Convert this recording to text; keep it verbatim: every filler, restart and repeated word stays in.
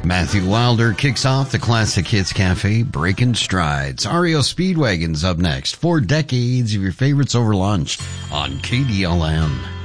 Matthew Wilder kicks off the Classic Hits Cafe, breaking strides. R E O Speedwagon's up next. Four decades of your favorites over lunch on K D L M.